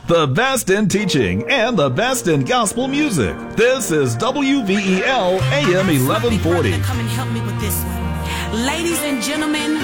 The best in teaching and the best in gospel music. This is WVEL AM 1140. Come and help me with this one. Ladies and gentlemen,